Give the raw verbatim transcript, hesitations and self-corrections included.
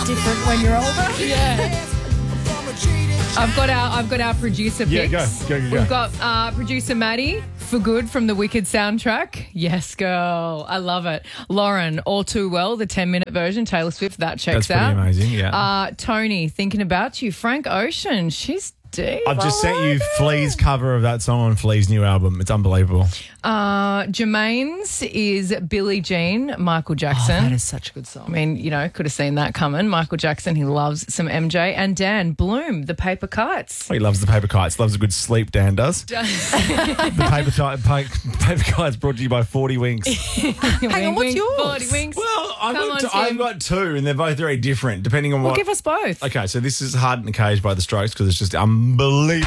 different when you're older. Yeah. I've got our I've got our producer Yeah, picks. go, go, go, go. We've got uh, producer Maddie for good from the Wicked soundtrack. Yes, girl, I love it. Lauren, All Too Well, the ten minute version. Taylor Swift, that checks That's pretty out. amazing. Yeah. Uh, Tony, Thinking About You. Frank Ocean, she's deep. I've just I sent you like Flea's it. cover of that song on Flea's new album. It's unbelievable. Uh, Jermaine's is Billie Jean, Michael Jackson. Oh, that is such a good song. I mean, you know, could have seen that coming. Michael Jackson, he loves some M J. And Dan Bloom, The Paper Kites. Oh, he loves the paper kites. Loves a good sleep, Dan does. the paper, ti- pa- paper kites brought to you by forty Winks. Hang on, what's yours? forty winks. Well, I've Come got, on, t- I've Tim. got two, and they're both very different, depending on Well, what. give us both. Okay, so this is Hard in a Cage by The Strokes because it's just unbelievable.